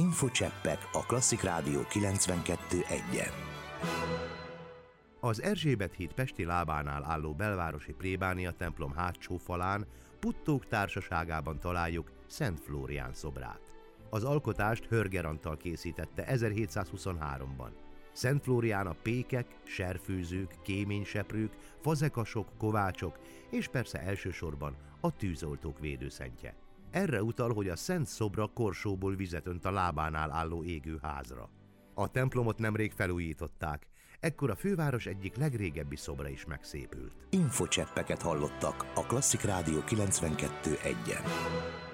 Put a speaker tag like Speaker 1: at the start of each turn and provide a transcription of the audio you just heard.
Speaker 1: Infocseppek a Klasszik Rádió 92.1-en.
Speaker 2: Az Erzsébet híd pesti lábánál álló belvárosi plébánia templom hátsó falán puttók társaságában találjuk Szent Flórián szobrát. Az alkotást Hörger Antal készítette 1723-ban. Szent Flórián a pékek, serfőzők, kéményseprők, fazekasok, kovácsok és persze elsősorban a tűzoltók védőszentje. Erre utal, hogy a szent szobra korsóból vizet önt a lábánál álló égő házra. A templomot nemrég felújították, ekkor a főváros egyik legrégebbi szobra is megszépült.
Speaker 1: Infocseppeket hallottak a Klasszik Rádió 92.1-en.